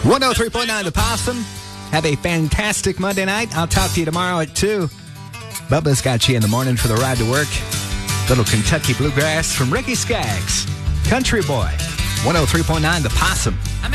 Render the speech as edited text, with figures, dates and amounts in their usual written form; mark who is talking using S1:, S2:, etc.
S1: 103.9 The Possum. Have a fantastic Monday night. I'll talk to you tomorrow at 2. Bubba's got you in the morning for the ride to work. Little Kentucky Bluegrass from Ricky Skaggs. Country Boy. 103.9 The Possum.